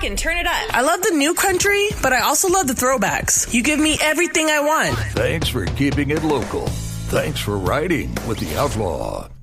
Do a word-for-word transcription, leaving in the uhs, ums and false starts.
and turn it up. I love the new country, but I also love the throwbacks. You give me everything I want. Thanks for keeping it local. Thanks for riding with the Outlaw.